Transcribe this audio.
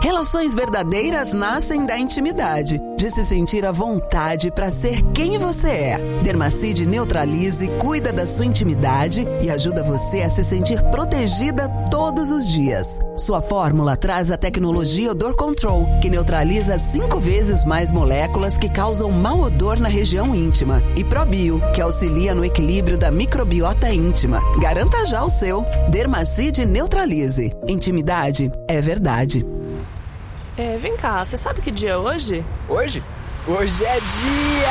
Relações verdadeiras nascem da intimidade, de se sentir à vontade para ser quem você é. Dermacide Neutralize cuida da sua intimidade e ajuda você a se sentir protegida todos os dias. Sua fórmula traz a tecnologia Odor Control, que neutraliza 5 vezes mais moléculas que causam mau odor na região íntima. E ProBio, que auxilia no equilíbrio da microbiota íntima. Garanta já o seu. Dermacide Neutralize. Intimidade é verdade. Vem cá, você sabe que dia é hoje? Hoje? Hoje é dia...